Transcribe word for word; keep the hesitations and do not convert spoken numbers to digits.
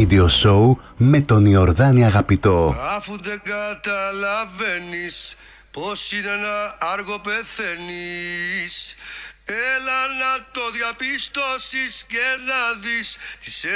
Radio Show με τον Ιορδάνη Αγαπητό. Αφού δεν καταλαβαίνεις πως είναι ένα άργο πεθαίνεις, έλα να το διαπιστώσεις και να δεις τις